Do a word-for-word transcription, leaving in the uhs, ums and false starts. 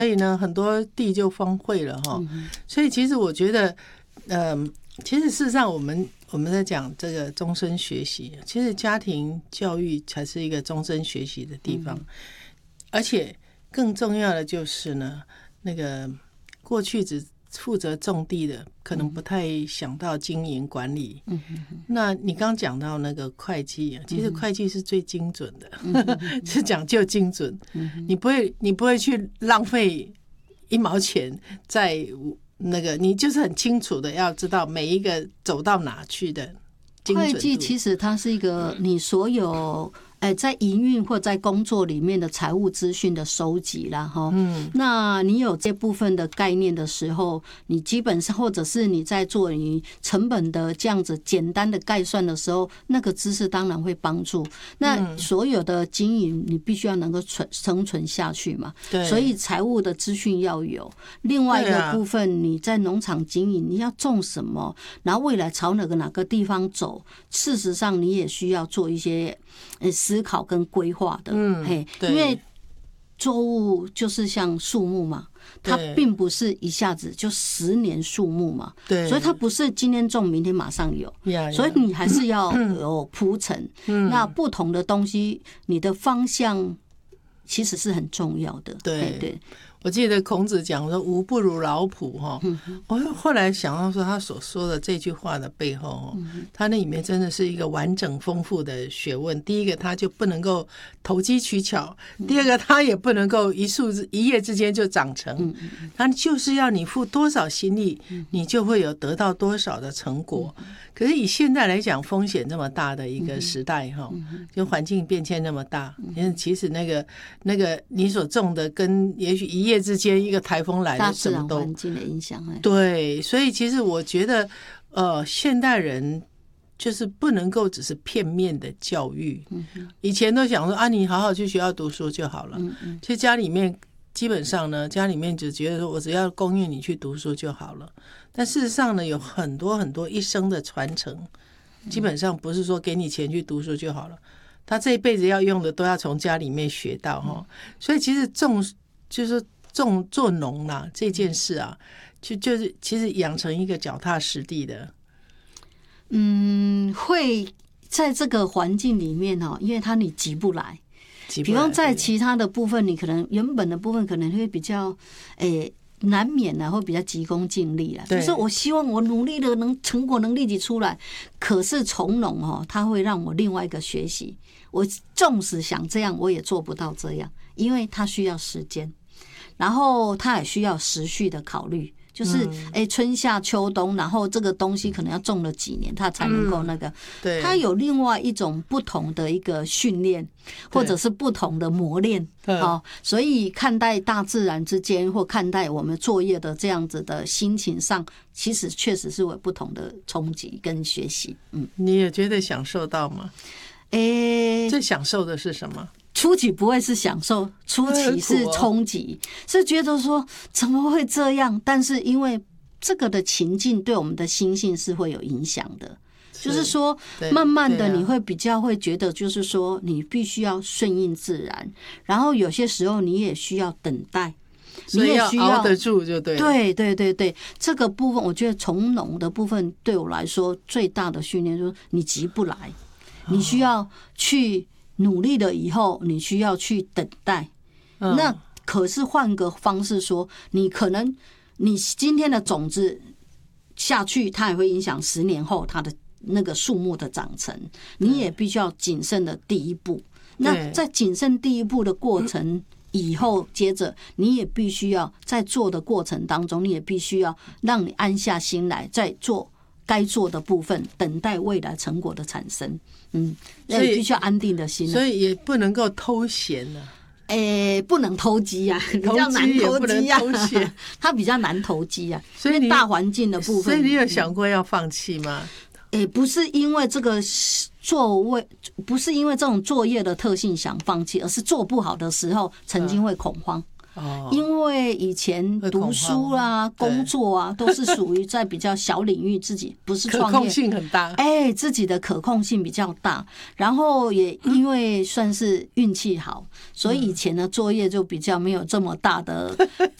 所以呢，很多地就荒废了哈。嗯、所以其实我觉得，呃，其实事实上我们我们在讲这个终身学习，其实家庭教育才是一个终身学习的地方，嗯、而且更重要的就是呢，那个过去只负责种地的，可能不太想到经营管理。嗯、那你刚讲到那个会计，其实会计是最精准的，嗯、是讲究精准。嗯、你不会，你不会去浪费一毛钱在那个，你就是很清楚的要知道每一个走到哪去的精准度。 会计其实它是一个你所有。哎，在营运或在工作里面的财务资讯的收集啦，哈，嗯，那你有这部分的概念的时候，你基本上或者是你在做你成本的这样子简单的概算的时候，那个知识当然会帮助。那所有的经营，你必须要能够存生存下去嘛，对，所以财务的资讯要有。另外一个部分，你在农场经营，你要种什么，然后未来朝哪个哪个地方走，事实上你也需要做一些呃。思考跟规划的，嗯，嘿，因为作物就是像树木嘛，它并不是一下子就十年树木嘛，对，所以它不是今天种明天马上有，所以你还是要有铺陈。嗯、那不同的东西，你的方向其实是很重要的， 对对。我记得孔子讲说无不如老仆哈，我后来想到说他所说的这句话的背后，他那里面真的是一个完整丰富的学问。第一个，他就不能够投机取巧；第二个，他也不能够一树一夜之间就长成，他就是要你付多少心力，你就会有得到多少的成果。可是以现在来讲，风险这么大的一个时代哈，就环境变迁那么大，其实那个那个你所种的跟也许一夜之间一个台风来了，什么都大自然环境的影响。 对，所以其实我觉得，呃，现代人就是不能够只是片面的教育。嗯、以前都想说啊，你好好去学校读书就好了。嗯嗯、其实家里面基本上呢，家里面就觉得说我只要供应你去读书就好了。但事实上呢，有很多很多一生的传承，基本上不是说给你钱去读书就好了，他这一辈子要用的都要从家里面学到哈。所以其实种就是种做农啦、啊、这件事啊，就就是其实养成一个脚踏实地的， 嗯，会在这个环境里面哈，因为他你急不来。比方在其他的部分，你可能原本的部分可能会比较诶。难免呢会比较急功近利啦，就是我希望我努力的能成果能立即出来，可是从农哦，它会让我另外一个学习。我纵使想这样，我也做不到这样，因为它需要时间，然后它也需要时序的考虑。就是哎，春夏秋冬，然后这个东西可能要种了几年，它才能够那个。嗯、对，它有另外一种不同的一个训练，或者是不同的磨练。哦，所以看待大自然之间，或看待我们作业的这样子的心情上，其实确实是有不同的冲击跟学习。嗯， 你也觉得享受到吗？哎，最享受的是什么？ 初期不会是享受，初期是冲击，是觉得说怎么会这样？但是因为这个的情境对我们的心性是会有影响的，就是说慢慢的你会比较会觉得，就是说你必须要顺应自然，然后有些时候你也需要等待， 你也需要熬得住就对了。 对对对对，这个部分我觉得从农的部分对我来说最大的训练就是你急不来，你需要去努力了以后，你需要去等待。嗯、那可是换个方式说，你可能你今天的种子下去，它也会影响十年后它的那个树木的长成。你也必须要谨慎的第一步。那在谨慎第一步的过程以后，接着你也必须要在做的过程当中，你也必须要让你安下心来，再做该做的部分，等待未来成果的产生。嗯，所以必须要安定的心， 所以也不能够偷闲了。 诶，不能投机啊，比较难投机啊，它比较难投机啊。所以大环境的部分， 所以你有想过要放弃吗？ 诶，不是因为这个作为，不是因为这种作业的特性想放弃，而是做不好的时候曾经会恐慌。 哦，因为以前读书啦、工作啊，都是属于在比较小领域，自己不是创业， 可控性很大， 哎，自己的可控性比较大。然后也因为算是运气好，所以以前的作业就比较没有这么大的